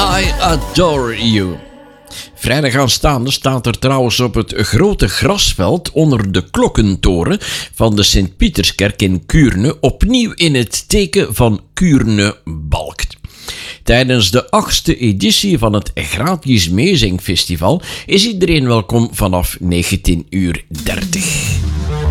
I Adore You. Vrijdag aanstaande staat er trouwens op het grote grasveld onder de klokkentoren van de Sint-Pieterskerk in Kuurne opnieuw in het teken van Kuurne balkt. Tijdens de 8e editie van het Gratis Meezingfestival is iedereen welkom vanaf 19:30 uur.